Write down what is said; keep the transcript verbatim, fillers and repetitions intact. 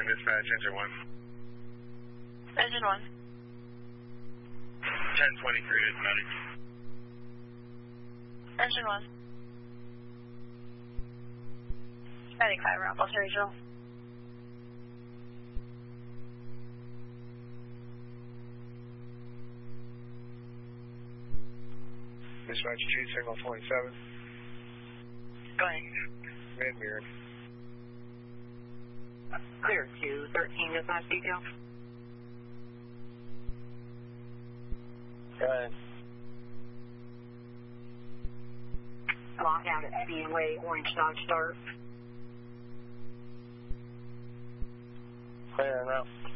Morning dispatch, engine one. Engine one. ten twenty-three is medic. Engine one. Medic five, Ramos Regional. Dispatch G, signal twenty-seven. Going. Mid mirror. Clear two thirteen dispatch detail. Go ahead. Lock out at Speedway, Orange Dodge Start. Clear and route.